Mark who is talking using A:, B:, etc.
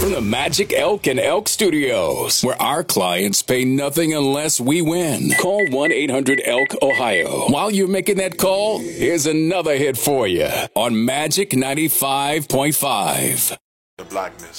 A: from the Magic Elk and Elk Studios, where our clients pay nothing unless we win. Call 1-800-ELK-OHIO. While you're making that call, here's another hit for you on Magic 95.5.
B: The blackness.